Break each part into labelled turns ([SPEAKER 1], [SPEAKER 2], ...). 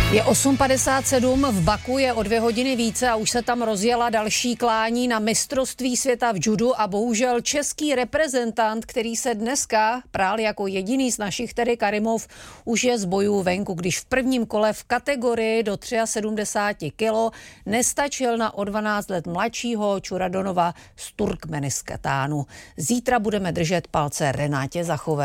[SPEAKER 1] Je 8:57, v Baku je o 2 hodiny více a už se tam rozjela další klání na mistrovství světa v judu a bohužel český reprezentant, který se dneska prál jako jediný z našich, tedy Karimov, už je z bojů venku, když v prvním kole v kategorii do 73 kg nestačil na o 12 let mladšího Čuradonova z Turkmenistánu. Zítra budeme držet palce Renátě Zachové.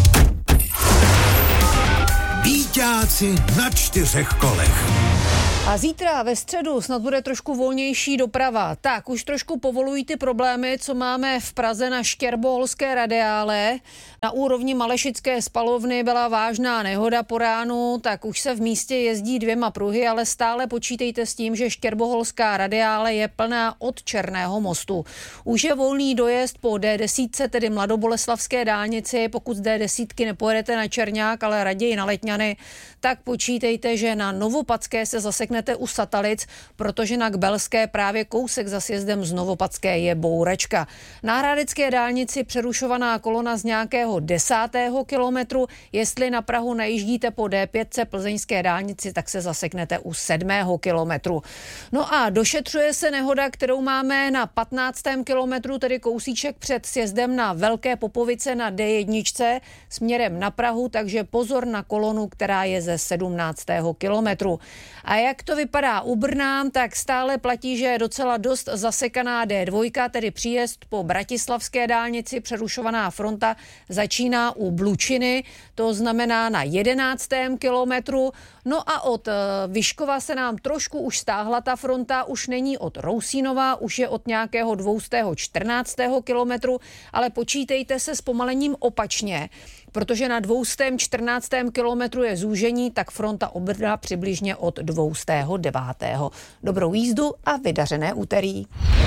[SPEAKER 2] Víťáci na 4 kolech.
[SPEAKER 1] A zítra ve středu snad bude trošku volnější doprava. Tak, už trošku povolují ty problémy, co máme v Praze na Štěrboholské radiále. Na úrovni Malešické spalovny byla vážná nehoda po ránu, tak už se v místě jezdí 2 pruhy, ale stále počítejte s tím, že Štěrboholská radiále je plná od Černého mostu. Už je volný dojezd po D10, tedy Mladoboleslavské dálnici. Pokud z D10 nepojedete na Čerňák, ale raději na Letňany, tak počítejte, že na Novopadské se zaseknete u Satalic, protože na Kbelské právě kousek za sjezdem z Novopadské je bouračka. Na Hradecké dálnici přerušovaná kolona z nějakého 10. kilometru. Jestli na Prahu najíždíte po D5 plzeňské dálnici, tak se zaseknete u 7. kilometru. No a došetřuje se nehoda, kterou máme na 15. kilometru, tedy kousíček před sjezdem na Velké Popovice na D1 směrem na Prahu, takže pozor na kolonu, která je ze 17. kilometru. A jak to vypadá u Brna, tak stále platí, že je docela dost zasekaná D2, tedy příjezd po bratislavské dálnici, přerušovaná fronta začíná u Blučiny, to znamená na 11. kilometru. No a od Vyškova se nám trošku už stáhla ta fronta, už není od Rousínova, už je od nějakého 214. kilometru, ale počítejte se s pomalením opačně, protože na 214. kilometru je zúžení, tak fronta obrná přibližně od 209. Dobrou jízdu a vydařené úterý.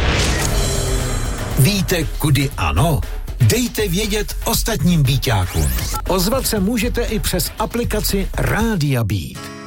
[SPEAKER 2] Víte, kudy ano? Dejte vědět ostatním víťákům. Ozvat se můžete i přes aplikaci Rádia Beat.